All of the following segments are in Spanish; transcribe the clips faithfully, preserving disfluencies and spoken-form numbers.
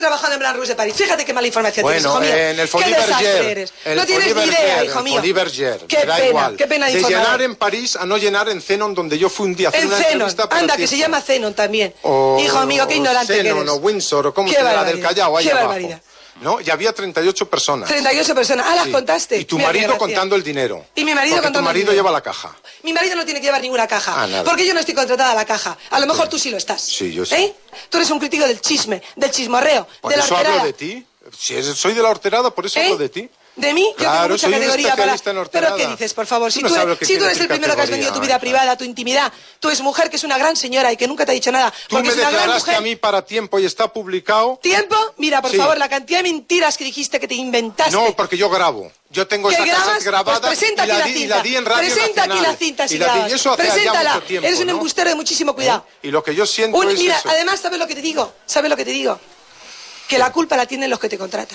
trabajando en Blanc Rouge de París. Fíjate qué mala información bueno, tienes, hijo mío. en el Qué Folies desastre Bergère, eres. el No tienes Folies ni idea, Bergère, hijo el mío. Folies Bergère, Qué me da pena, igual. qué pena de De informador. llenar en París a no llenar en Zenon, donde yo fui un día a hacer En una Zenon, entrevista para anda, el que se Tiempo. llama Zenon también. O, Hijo mío, qué ignorante Zenon, que eres. o Windsor, o como Qué se llama, barbaridad, del Callao, ahí qué abajo. barbaridad. ¿No? Y había treinta y ocho personas. treinta y ocho personas. Ah, las Sí. contaste. Y tu Mira qué marido gracia. contando el dinero. Y mi marido Porque contando tu marido el dinero. lleva la caja. Mi marido no tiene que llevar ninguna caja. Ah, nada. Porque yo no estoy contratada a la caja. A lo mejor tú sí lo estás. Sí, yo sí. ¿Eh? Tú eres un crítico del chisme, del chismorreo, Por de la eso horterada. hablo de ti. Si es- soy de la horterada, por eso ¿Eh? hablo de ti. ¿De mí? Yo Claro, tengo mucha soy un categoría para... especialista en horterada. ¿Pero qué dices, por favor? Si Tú no tú, sabes eres, lo que si tú quiere eres el decir primero que has vendido tu vida categoría, privada, tu intimidad, tú eres mujer que es una gran señora y que nunca te ha dicho nada. Tú Porque me es una gran declaraste mujer. a mí para Tiempo y está publicado. ¿Tiempo? Mira, por Sí. favor, la cantidad de mentiras que dijiste que te inventaste. No, porque yo grabo. Yo tengo ¿Que esa grabas? cassette grabada Pues presenta y, la aquí la di, y cinta. la di en Radio Presenta aquí Nacional. la cinta si y, la di, grabas. y eso hace ya Preséntala. mucho tiempo, Eres un ¿no? embustero de muchísimo cuidado. ¿Eh? Y lo que yo siento Un- es mira, eso. además, ¿sabes lo que te digo? ¿Sabes lo que te digo? Que la culpa la tienen los que te contratan.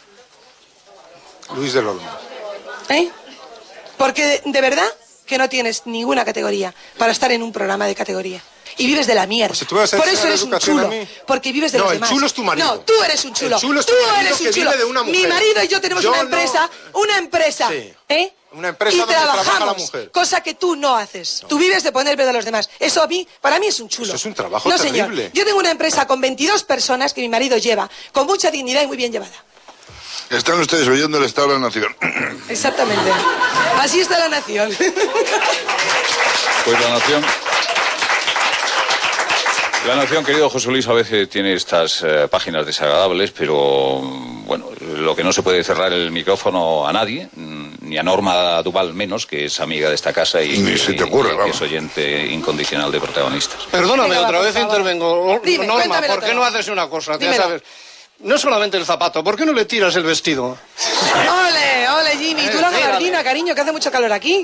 Luis del Olmo. ¿Eh? Porque de, de verdad que no tienes ninguna categoría para estar en un programa de categoría. Y vives de la mierda. Pues si tú me vas a Por enseñar eso eres un educación a chulo. mí. Porque vives de No, los el demás. chulo es tu marido. No, tú eres un chulo. El chulo es tu tú marido eres que un chulo. vive de una mujer. Mi marido y yo tenemos Yo una no- empresa, una empresa, Sí. ¿eh? Una empresa y donde trabaja trabajamos, la mujer. cosa que tú no haces. Tú vives de poner pedo a los demás. Eso a mí, para mí es un chulo. Eso es un trabajo no, terrible. Señor. Yo tengo una empresa con veintidós personas que mi marido lleva, con mucha dignidad y muy bien llevada. Están ustedes oyendo el Estado de la Nación. Exactamente. Así está la nación. Pues la nación... La nación, querido José Luis, a veces tiene estas eh, páginas desagradables, pero bueno, lo que no se puede cerrar el micrófono a nadie, ni a Norma Duval menos, que es amiga de esta casa y, Ni se te ocurre, y que vamos. es oyente incondicional de Protagonistas. Perdóname, Venga, va, otra por vez favor. intervengo. Dime, Norma, cuéntamelo ¿por qué todo. no haces una cosa? Ya Dímelo. sabes. No solamente el zapato, ¿por qué no le tiras el vestido? Ole, ole, Jimmy. Tú la gabardina, cariño, que hace mucho calor aquí.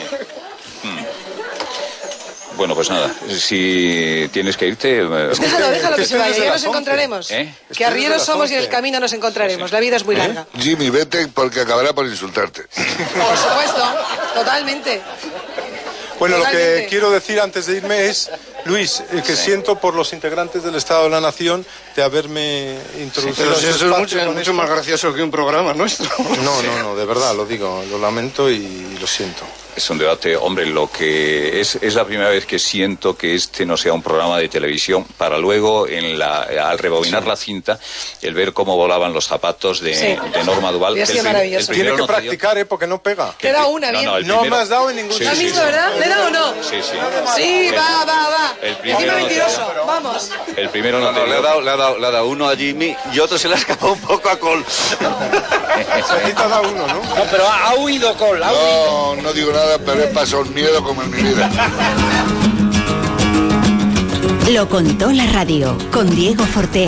Bueno, pues nada, si tienes que irte... eh, Déjalo, déjalo que que se vaya, estés desde ya las nos encontraremos. ¿Eh? Que Estés arrieros desde las somos y en el once. camino nos encontraremos. La vida es muy larga. Jimmy, vete porque acabará por insultarte. Por supuesto, totalmente. Bueno, lo que Totalmente. quiero decir antes de irme es, Luis, el que siento por los integrantes del Estado de la Nación de haberme introducido Pero en si su eso es espacio mucho, con mucho esto. más gracioso que un programa nuestro. No, no, no, de verdad, lo digo, lo lamento y lo siento. Es un debate, hombre, lo que es, es la primera vez que siento que este no sea un programa de televisión para luego, en la, al rebobinar la cinta, el ver cómo volaban los zapatos de, Sí. de Norma Duval. Hubiera que sido el prim- maravilloso. el Tiene primero que no te dio- practicar, ¿eh? Porque no pega. Te da una, bien. No, no, el No primero- me has dado en ningún Sí, ¿La has sí, visto, sí. verdad? ¿Le da o no? Sí, sí. Sí, va, va, va. El primero Encima no te mentiroso. dio. Vamos. El primero no, No, no, te le ha dio. dado, le ha dado, le ha dado uno a Jimmy y otro se le ha escapado un poco a Col. A ti te ha dado uno, ¿no? No, pero ha, ha huido Col. Ha No, no digo nada, pero he pasado un miedo como en mi vida. Lo contó la radio con Diego Fortea.